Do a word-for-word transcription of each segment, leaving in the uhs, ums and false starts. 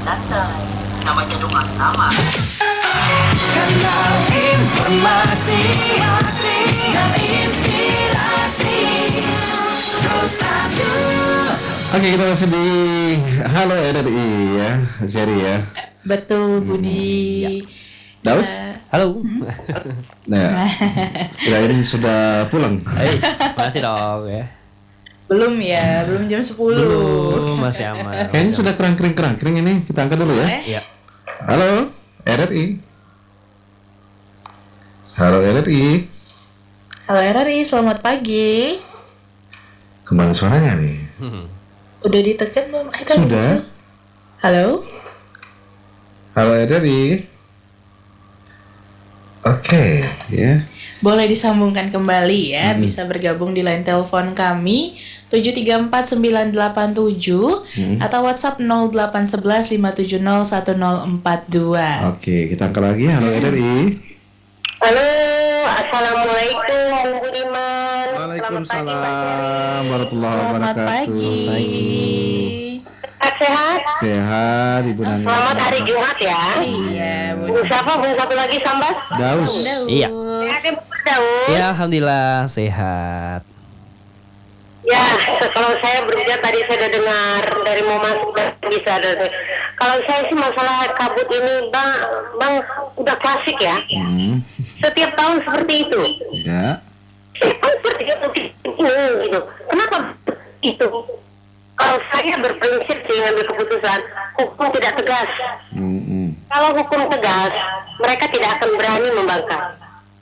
datang. Namanya rumah sama. Kanal informasi dan inspirasi Pro satu. Oke, kita masih di Halo R R I ya, Sherry ya. Betul, Budi. Hmm, ya. Daus? Halo. Nah, kirain sudah pulang. Eh, masih dong ya. Belum ya, belum jam sepuluh. Belum, masih aman. Kayaknya sudah kerang-kering-kerang-kering ini. Kita angkat dulu ya. Iya. Halo, R R I. Halo R R I. Halo R R I, selamat pagi. Kembali suaranya nih. Udah ditekan belum? Eh, tadi Sudah. bisa. Halo? Halo R R I. Oke, ya. Boleh disambungkan kembali ya, bisa bergabung di line telepon kami tujuh tiga empat sembilan delapan tujuh atau WhatsApp nol delapan satu satu lima tujuh nol satu nol empat dua. Oke, kita angkat lagi. Halo R R I. Halo, assalamualaikum Bu Budiman. Waalaikumsalam warahmatullahi Selamat wabarakatuh. pagi. Sehat? Sehat, Ibu Nani. Selamat hari Jumat ya. Iya, Bu Budi. siapa? Bu satu lagi Sambas? Daus. Iya. Sehat ya Bu Daud? Ya, alhamdulillah sehat. Ya, kalau saya berbicara tadi saya sudah dengar dari mau masuk bisa ada. Kalau saya sih masalah kabut ini, bang, bang udah klasik ya. Hmm, Setiap tahun seperti itu. ya. Setiap tahun seperti itu. Ini, gitu. Kenapa itu? Kalau saya berprinsip sih ngambil keputusan, hukum tidak tegas. Hmm, hmm. Kalau hukum tegas, mereka tidak akan berani membangkang.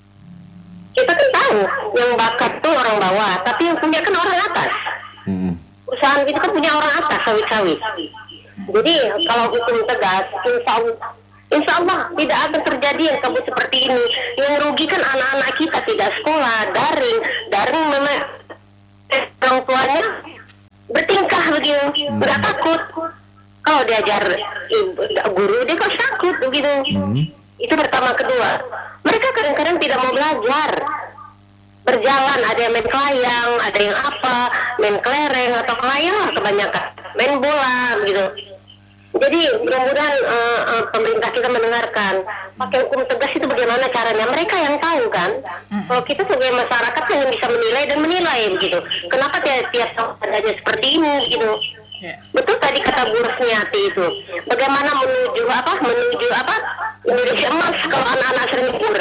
Kita kan tahu yang bakat tuh orang bawah, tapi yang punya kan orang atas. Hmm. Perusahaan itu kan punya orang atas, sawit-sawit. Jadi kalau hukum tegas, insya Allah, insya Allah tidak akan terjadi yang kabut seperti ini. Yang rugi kan anak-anak kita tidak sekolah, daring, daring memang orang tuanya bertingkah begitu, nggak takut. Kalau diajar ibu, guru dia kok takut begitu. Itu pertama. Kedua, mereka kadang-kadang tidak mau belajar. Berjalan, ada yang main kelayang, ada yang apa, main kelereng atau kelayang lah kebanyakan, main bola gitu. Jadi mudah-mudahan uh, uh, pemerintah kita mendengarkan. Pakai hukum tegas itu bagaimana caranya? Mereka yang tahu kan. Kalau kita sebagai masyarakat hanya bisa menilai dan menilai begitu. Kenapa tiap tiap tahun adanya seperti ini gitu? Betul tadi kata Bu Rusniati itu. Bagaimana menuju apa? Menuju apa? Indonesia emas kalau anak-anak sering libur.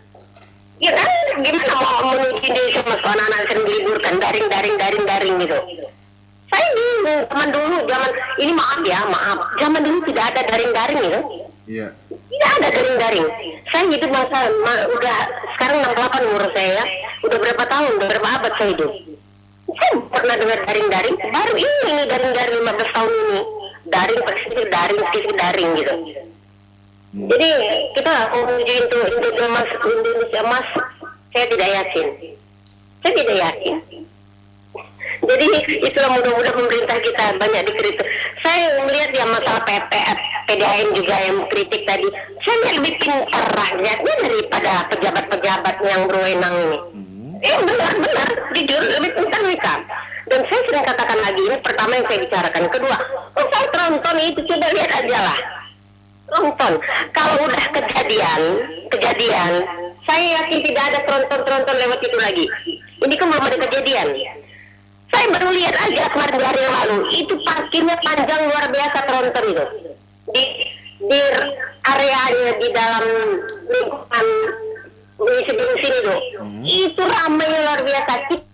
Ya kan? Gimana mau menuju Indonesia emas kalau anak-anak sering diliburkan? Daring, daring, daring, daring gitu. Saya bingung, zaman dulu, zaman ini maaf ya, maaf, zaman dulu tidak ada daring-daring gitu. Iya. Tidak ada daring-daring. Saya hidup masa, ma, udah sekarang enam puluh delapan umur saya ya, udah berapa tahun, udah berapa abad saya hidup. Saya pernah dengar daring-daring, baru ini nih daring-daring lima belas tahun ini, daring persis daring, persis daring gitu. Jadi kita mau menuju itu Indonesia emas, Indonesia emas, saya tidak yakin. Saya tidak yakin. Jadi itulah mudah-mudahan pemerintah kita banyak dikritik. Saya melihat ya masalah P P F, P D A M juga yang kritik tadi. Saya lihat lebih pintar rakyatnya daripada pejabat-pejabat yang berwenang ini. Eh benar-benar, jujur lebih pintar mereka. Dan saya sering katakan lagi, ini pertama yang saya bicarakan. Kedua, oh, saya tronton itu coba lihat aja lah. Tronton, kalau udah kejadian, kejadian, saya yakin tidak ada tronton-tronton lewat itu lagi. Ini kan belum ada kejadian. Saya baru lihat aja kemarin dua hari yang lalu, itu parkirnya panjang luar biasa tronton itu. Di di areanya di dalam lingkungan di sebelum sini tuh, itu ramai luar biasa.